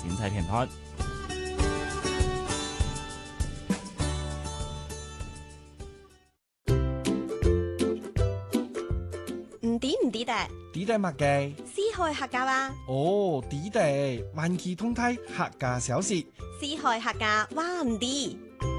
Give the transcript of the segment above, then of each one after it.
精彩片段。 唔抵得？ 抵得乜嘅？ 四海客家話。 哦，抵得，環期通體客家小事。 四海客家話唔抵。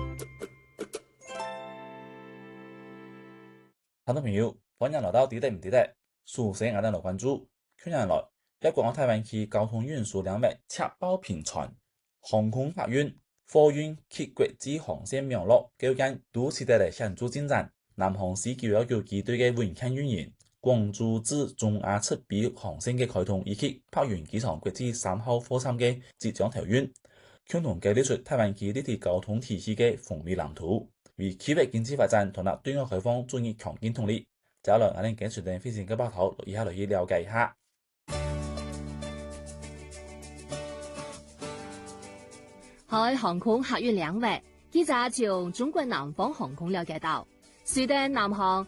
聽眾朋友，歡迎來到抵得唔抵得，首先我哋來關注，去年來一國台灣區交通運輸領域赤爆頻傳，航空客運、貨運及國際航線網絡構建都取得了顯著進展。南航C919機隊嘅穩健運營，廣州至中亞赤壁航線嘅開通以及柏園機場國際3號貨站嘅即將投運，共同建立出台灣區立體交通體系嘅豐美藍圖，為區域經濟發展同埋對外開放注入強勁動力。接下來我哋跟隨段飛行嘅報道，以下來去了解一下。 喺航空客運領域，記者從中國南方航空了解到，隨着南航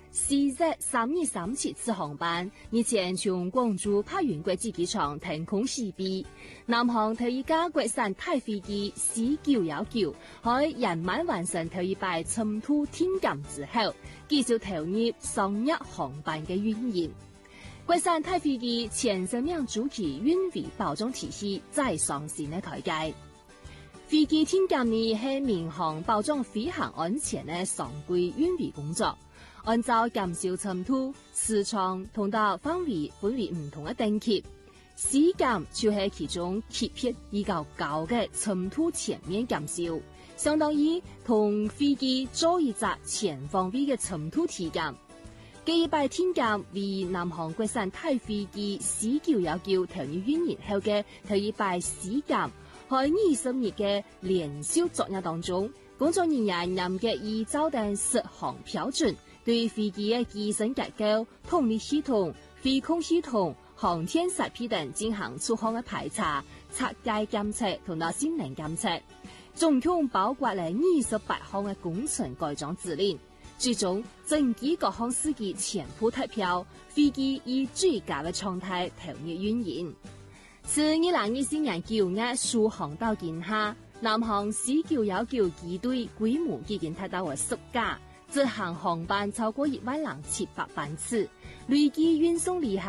CZ3237次航班日前從廣州柏園國際機場停空起飛，南航頭一架國產大飛機 C919 喺圓滿完成頭一擺塵土天檢之後，繼續投入上日航班嘅運營。國產大飛機前生命主機運維保障體系再上新嘅台階。飛機天檢呢係民航保障飛行安全嘅常規運維工作，按照減少塵土、磁場同到範圍分為唔同嘅等級。C檢就係其中級別比較高嘅塵土全面減少，相當於同飛機做一隻全方位嘅塵土體檢。第一擺天檢為南航國產大飛機 C919投入運營後嘅頭一擺 C檢。喺20日嘅連續作業當中，工作人員嚴格依照定適航標準，對飛機嘅機身結構、動力系統、飛控系統、航天設備等進行出航嘅排查、測計檢測同埋性能檢測，總共包括了28項嘅工程改裝指令。最終，整機各項司機全部達標，飛機以最佳嘅狀態投入運營。自2024年9月數航到今下，南航 C919機隊規模已經達到了10架，執行航班超過10700班次，累計運送旅客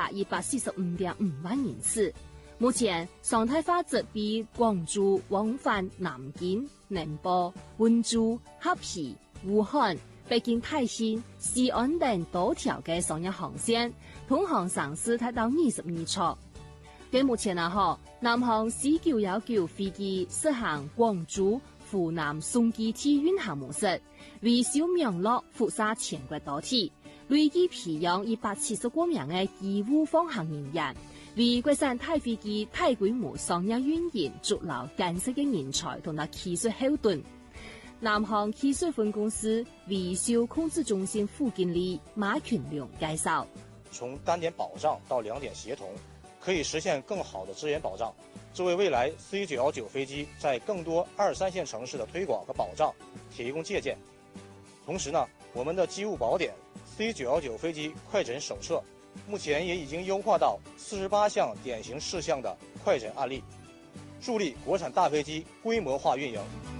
145.5萬人次。目前，常態化則比廣州往返南京、寧波、溫州、合肥、武漢、北京泰興、西安等多條嘅商業航線，通航城市達到22處。據目前南航 C919飛機實行廣州、湖南松基地運行模式，維修網絡輻射全國多地，累計培養170多名嘅機務飛行人員，為國產大飛機大規模商業運營築牢堅實嘅人才同埋技術後盾。南航技術分公司維修控制中心副經理馬群良介紹： 從單點保障到兩點協同，可以實現更好的資源保障，這為未來 C919飛機在更多2、3線城市的推廣和保障提供借鑑。同時呢，我們的機務寶典 C919飛機快診手冊，目前也已經優化到48項典型事項的快診案例，助力國產大飛機規模化運營。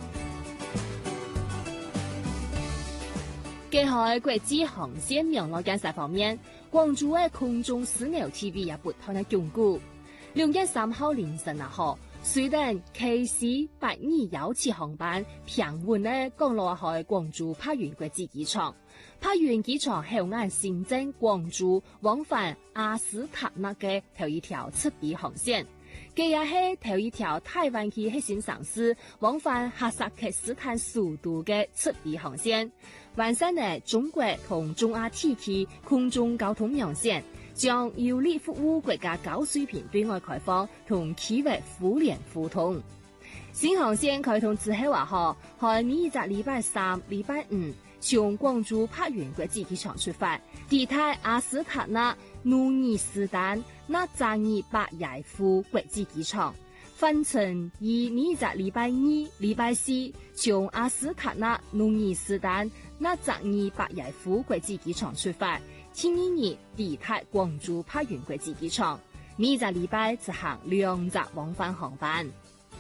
結合國際航線網絡建設方面，廣州嘅空中樞紐 TV 也不斷嘅鞏固。6月3號凌晨雖然 KC8217航班平穩咧降落喺廣州柏園國際機場，柏園機場後岸新增廣州往返阿斯塔納嘅頭一條赤壁航線，佢也係頭一條台灣區核心城市往返哈薩克斯坦首都嘅赤壁航線，完善嘅中國同中亞地區空中交通網線，將有力服務國家高水平對外開放同區域互聯互通。新航線開通之後喺每日禮拜3、禮拜5從廣州柏園國際機場出發，抵達阿斯塔納努爾斯丹納扎爾巴耶夫國際機場，返程以每日禮拜2、禮拜4從阿斯塔納努爾斯丹納扎爾巴耶夫國際機場出發，星期日抵達廣州柏園國際機場，每日禮拜執行2隻往返航班。